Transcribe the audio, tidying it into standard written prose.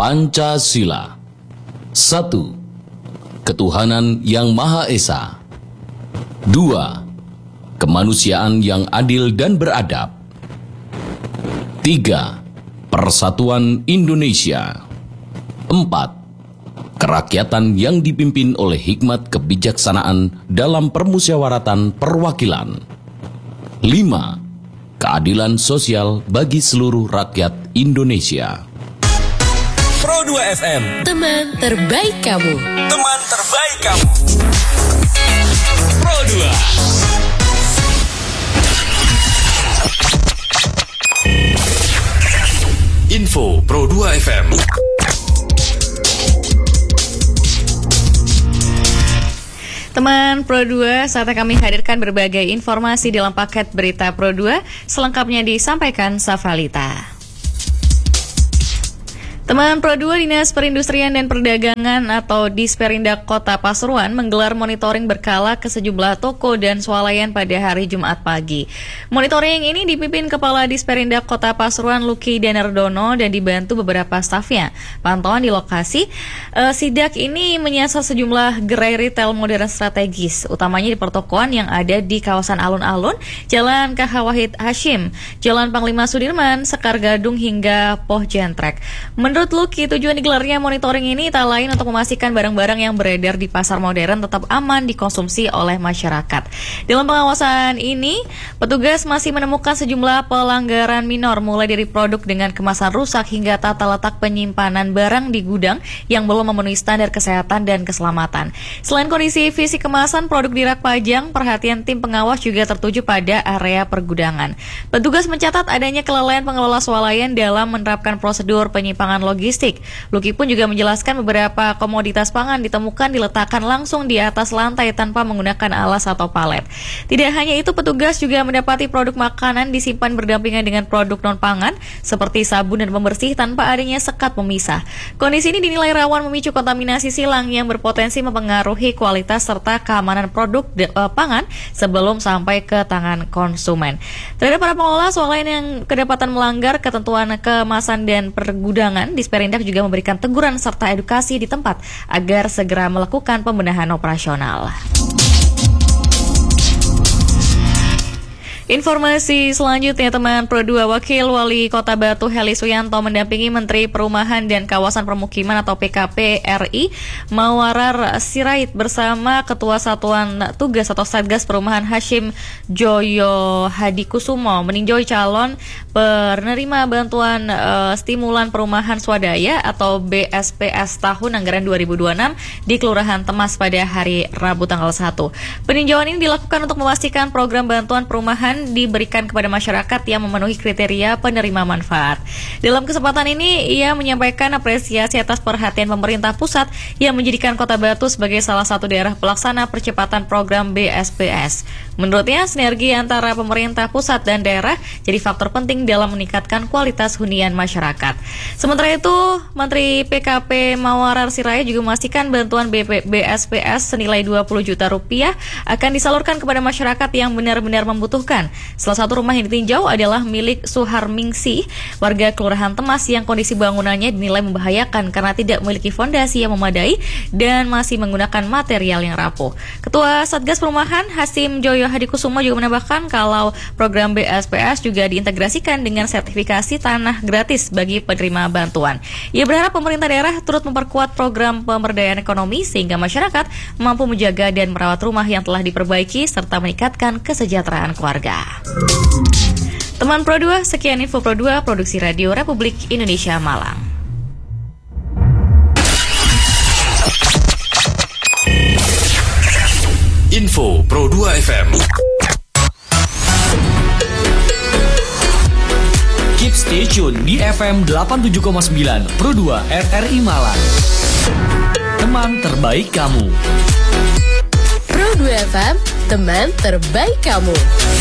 Pancasila. 1. Ketuhanan yang Maha Esa. 2. Kemanusiaan yang adil dan beradab. 3. Persatuan Indonesia. 4. Kerakyatan yang dipimpin oleh hikmat kebijaksanaan dalam permusyawaratan perwakilan. 5. Keadilan sosial bagi seluruh rakyat Indonesia. Pro 2 FM, teman terbaik kamu. teman terbaik kamu. Pro 2. Info Pro 2 FM. Teman Pro 2, saatnya kami hadirkan berbagai informasi dalam paket berita Pro 2. Selengkapnya disampaikan Safalita. Teman Pro 2, Dinas Perindustrian dan Perdagangan atau Disperindak Kota Pasuruan menggelar monitoring berkala ke sejumlah toko dan swalayan pada hari Jumat pagi. Monitoring ini dipimpin Kepala Disperindak Kota Pasuruan Luki Danardono dan dibantu beberapa stafnya. Pantauan di lokasi sidak ini menyasar sejumlah gerai retail modern strategis, utamanya di pertokoan yang ada di kawasan alun-alun, Jalan KH Wahid Hashim, Jalan Panglima Sudirman, Sekar Gadung hingga Poh Jentrek. Menurut Luki, tujuan digelarnya monitoring ini tak lain untuk memastikan barang-barang yang beredar di pasar modern tetap aman dikonsumsi oleh masyarakat. Dalam pengawasan ini, petugas masih menemukan sejumlah pelanggaran minor, mulai dari produk dengan kemasan rusak hingga tata letak penyimpanan barang di gudang yang belum memenuhi standar kesehatan dan keselamatan. Selain kondisi fisik kemasan produk di rak pajang, perhatian tim pengawas juga tertuju pada area pergudangan. Petugas mencatat adanya kelalaian pengelola swalayan dalam menerapkan prosedur penyimpangan logistik. Luki pun juga menjelaskan beberapa komoditas pangan ditemukan diletakkan langsung di atas lantai tanpa menggunakan alas atau palet. Tidak hanya itu, petugas juga mendapati produk makanan disimpan berdampingan dengan produk non-pangan seperti sabun dan pembersih tanpa adanya sekat pemisah. Kondisi ini dinilai rawan memicu kontaminasi silang yang berpotensi mempengaruhi kualitas serta keamanan produk pangan sebelum sampai ke tangan konsumen. Terhadap para pengelola swalayan yang kedapatan melanggar ketentuan kemasan dan pergudangan, Disperindak juga memberikan teguran serta edukasi di tempat agar segera melakukan pembenahan operasional. Informasi selanjutnya, teman Pro 2, Wakil Wali Kota Batu Heli Suyanto mendampingi Menteri Perumahan dan Kawasan Permukiman atau PKP RI Mawarar Sirait bersama Ketua Satuan Tugas atau Satgas Perumahan Hashim Joyo Hadikusumo meninjau calon penerima bantuan stimulan perumahan swadaya atau BSPS tahun anggaran 2026 di Kelurahan Temas pada hari Rabu tanggal 1. Peninjauan ini dilakukan untuk memastikan program bantuan perumahan diberikan kepada masyarakat yang memenuhi kriteria penerima manfaat. Dalam kesempatan ini, ia menyampaikan apresiasi atas perhatian pemerintah pusat yang menjadikan Kota Batu sebagai salah satu daerah pelaksana percepatan program BSPS. Menurutnya, sinergi antara pemerintah pusat dan daerah jadi faktor penting dalam meningkatkan kualitas hunian masyarakat. Sementara itu, Menteri PKP Mawarar Sirait juga memastikan bantuan BSPS senilai 20 juta rupiah akan disalurkan kepada masyarakat yang benar-benar membutuhkan. Salah satu rumah yang ditinjau adalah milik Suharmingsi, warga Kelurahan Temas yang kondisi bangunannya dinilai membahayakan karena tidak memiliki fondasi yang memadai dan masih menggunakan material yang rapuh. Ketua Satgas Perumahan Hashim Joyo Hadikusumo juga menambahkan kalau program BSPS juga diintegrasikan dengan sertifikasi tanah gratis bagi penerima bantuan. Ia berharap pemerintah daerah turut memperkuat program pemberdayaan ekonomi sehingga masyarakat mampu menjaga dan merawat rumah yang telah diperbaiki serta meningkatkan kesejahteraan keluarga. Teman Pro 2, sekian info Pro 2, Produksi Radio Republik Indonesia Malang. Info Pro 2 FM. Keep stay tune di FM 87,9 Pro 2 RRI Malang. Teman terbaik kamu. Pro 2 FM, teman terbaik kamu.